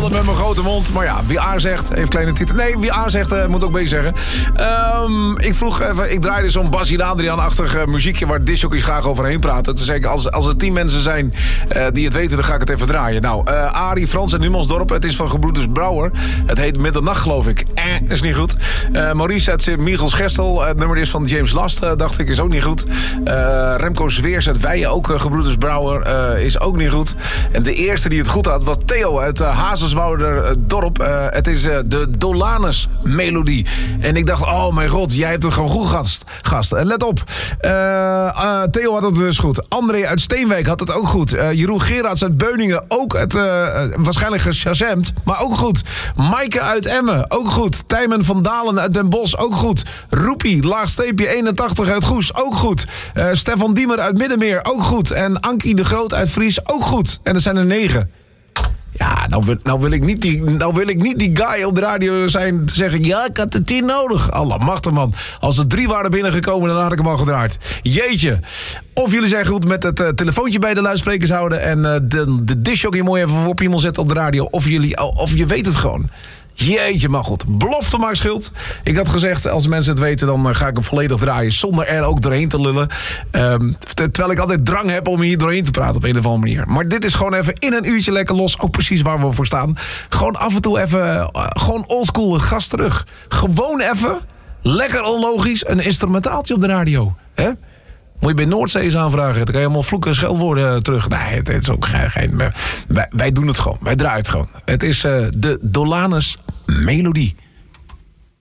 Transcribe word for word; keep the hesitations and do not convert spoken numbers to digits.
altijd met mijn grote mond. Maar ja, wie A zegt, heeft kleine titel. Nee, wie A zegt, uh, moet ook B zeggen. Um, ik vroeg even, ik draaide zo'n Bassie Adriaan-achtig uh, muziekje... waar discjockeys graag overheen praten. Toen zei ik, als, als er tien mensen zijn uh, die het weten, dan ga ik het even draaien. Nou, uh, Arie, Frans en Numansdorp. Het is van Gebroeders Brouwer. Het heet Middernacht, geloof ik. Eh, is niet goed. Uh, Maurice uit Sint-Michels Gestel. Uh, het nummer is van James Last, uh, dacht ik, is ook niet goed. Uh, Remco Zweers uit Weijen, ook uh, Gebroeders Brouwer, uh, is ook niet goed. En de eerste die het goed had, was Theo uit uh, Hazenswouder-dorp. Uh, het is uh, de Dolanus-melodie. En ik dacht, oh mijn god, jij hebt het gewoon goed, gast. gast. Uh, let op. Uh, uh, Theo had het dus goed. André uit Steenwijk had het ook goed. Uh, Jeroen Gerards uit Beuningen, ook het, uh, uh, waarschijnlijk geshazamd, maar ook goed. Maaike uit Emmen, ook goed. Tijmen van Dalen uit Den Bosch, ook goed. Roepie, laagsteepje eenentachtig uit Goes, ook goed. Uh, Stefan Diemer uit Middenmeer, ook goed. En Ankie de Groot uit Fries, ook goed. En er zijn er negen. Ja, nou wil, nou, wil ik niet die, nou wil ik niet die guy op de radio zijn te zeggen... ja, ik had de tien nodig. Allemachtig, man. Als er drie waren binnengekomen, dan had ik hem al gedraaid. Jeetje. Of jullie zijn goed met het uh, telefoontje bij de luidsprekers houden... en uh, de, de discjockey mooi even op iemand zetten op de radio. Of, jullie, of je weet het gewoon. Jeetje, maar goed. Belofte maakt schuld. Ik had gezegd, als mensen het weten, dan ga ik hem volledig draaien... zonder er ook doorheen te lullen. Um, terwijl ik altijd drang heb om hier doorheen te praten op een of andere manier. Maar dit is gewoon even in een uurtje lekker los. Ook precies waar we voor staan. Gewoon af en toe even, uh, gewoon oldschool gas terug. Gewoon even, lekker onlogisch, een instrumentaaltje op de radio. Hè? Moet je bij Noordzee eens aanvragen. Dan kan je allemaal vloeken en scheldwoorden terug. Nee, het is ook geen... geen wij, wij doen het gewoon. Wij draaien het gewoon. Het is uh, de Dolanus Melodie.